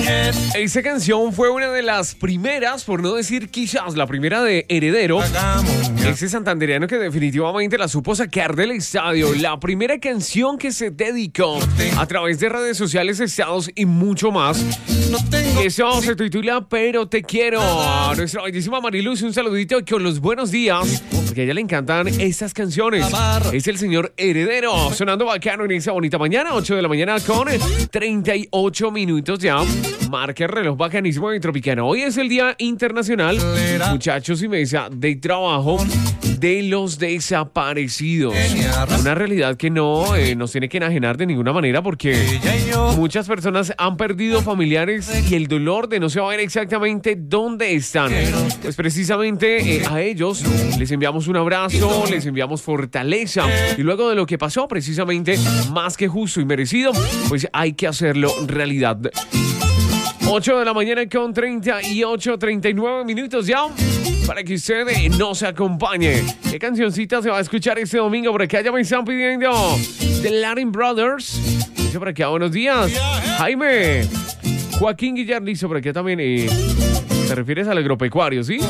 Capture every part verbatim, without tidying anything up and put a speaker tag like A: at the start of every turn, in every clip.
A: Esa canción fue una de las primeras, por no decir quizás la primera de Heredero. Ese santandereano que definitivamente la supo sacar del estadio. La primera canción que se dedicó a través de redes sociales, estados y mucho más. Eso se titula Pero Te Quiero. A nuestra bellísima Mariluz, un saludito con los buenos días, porque a ella le encantan estas canciones. Es el señor Heredero, sonando bacano en esa bonita mañana, ocho de la mañana con treinta y ocho minutos ya. Marca el reloj bacanísimo de Tropicana. Hoy es el Día Internacional, muchachos y mesa, de trabajo de los desaparecidos. Una realidad que no eh, nos tiene que enajenar de ninguna manera, porque muchas personas han perdido familiares y el dolor de no saber exactamente dónde están. Pues precisamente eh, a ellos les enviamos un abrazo, les enviamos fortaleza, y luego de lo que pasó, precisamente más que justo y merecido, pues hay que hacerlo realidad. ocho de la mañana con treinta y ocho, treinta y nueve minutos ya, para que usted nos acompañe. ¿Qué cancioncita se va a escuchar este domingo? Por acá ya me están pidiendo The Latin Brothers. Dice por acá, buenos días, Jaime. Joaquín Guillar, listo, por acá también. Eh, ¿Te refieres al agropecuario, sí?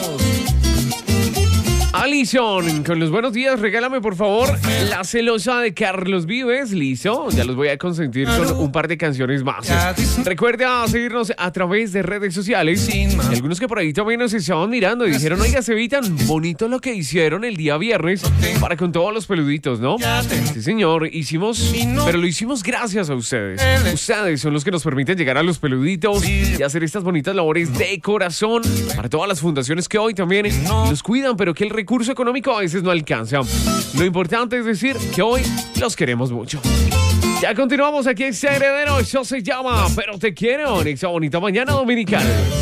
A: Alison, con los buenos días, regálame por favor La Celosa de Carlos Vives. Listo, ya los voy a consentir con un par de canciones más. Recuerda seguirnos a través de redes sociales. Algunos que por ahí también nos estaban mirando y dijeron, oiga, se ve tan bonito lo que hicieron el día viernes para con todos los peluditos, ¿no? Sí, señor, hicimos, pero lo hicimos gracias a ustedes. Ustedes son los que nos permiten llegar a los peluditos y hacer estas bonitas labores de corazón para todas las fundaciones que hoy también los cuidan, pero que el recurso económico a veces no alcanza. Lo importante es decir que hoy los queremos mucho. Ya continuamos aquí en Heredero. Eso se llama Pero Te Quiero en esta bonita mañana dominical.